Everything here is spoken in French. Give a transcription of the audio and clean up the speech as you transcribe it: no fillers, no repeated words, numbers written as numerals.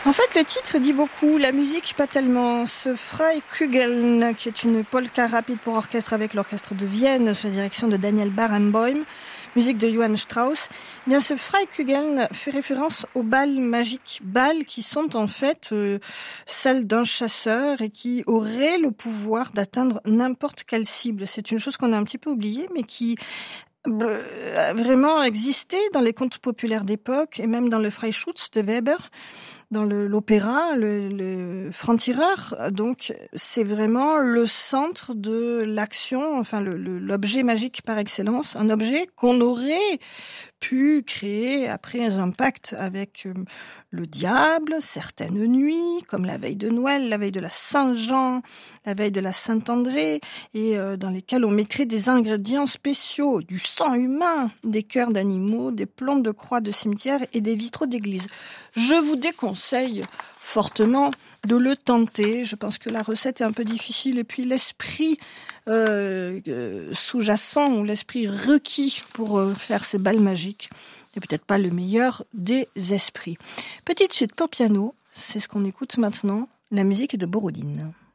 En fait, le titre dit beaucoup, la musique pas tellement. Ce Freikugeln, qui est une polka rapide pour orchestre avec l'orchestre de Vienne, sous la direction de Daniel Barenboim, musique de Johann Strauss, eh bien ce Freikugeln fait référence aux balles magiques, balles qui sont en fait celles d'un chasseur et qui auraient le pouvoir d'atteindre n'importe quelle cible. C'est une chose qu'on a un petit peu oubliée, mais qui a vraiment existé dans les contes populaires d'époque et même dans le Freischütz de Weber. Dans l'opéra, le franc-tireur, donc c'est vraiment le centre de l'action, enfin l'objet magique par excellence, un objet qu'on aurait pu créer après un pacte avec le diable, certaines nuits, comme la veille de Noël, la veille de la Saint-Jean, la veille de la Saint-André, et dans lesquels on mettrait des ingrédients spéciaux, du sang humain, des cœurs d'animaux, des plombs de croix de cimetière et des vitraux d'église. Je vous déconseille fortement de le tenter. Je pense que la recette est un peu difficile et puis l'esprit sous-jacent ou l'esprit requis pour faire ces balles magiques n'est peut-être pas le meilleur des esprits. Petite suite pour piano, c'est ce qu'on écoute maintenant. La musique est de Borodine.